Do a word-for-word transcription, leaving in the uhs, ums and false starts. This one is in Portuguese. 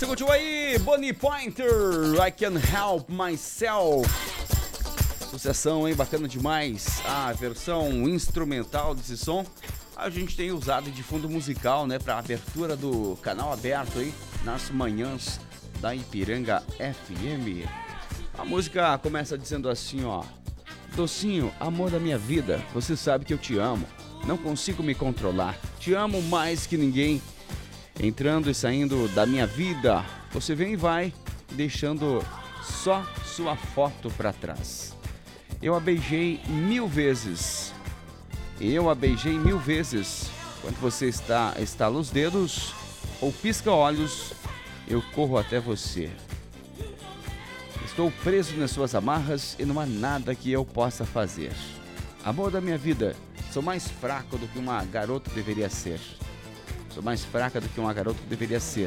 Você curtiu aí? Bonnie Pointer, I Can Help Myself. Sucessão, hein? Bacana demais. A versão instrumental desse som a gente tem usado de fundo musical, né? Pra abertura do canal aberto aí nas manhãs da Ipiranga F M. A música começa dizendo assim, ó: docinho, amor da minha vida, você sabe que eu te amo. Não consigo me controlar. Te amo mais que ninguém. Entrando e saindo da minha vida, você vem e vai, deixando só sua foto pra trás. Eu a beijei mil vezes. Eu a beijei mil vezes. Quando você está estala os dedos ou pisca olhos, eu corro até você. Estou preso nas suas amarras e não há nada que eu possa fazer. Amor da minha vida, sou mais fraco do que uma garota deveria ser. Sou mais fraca do que uma garota deveria ser.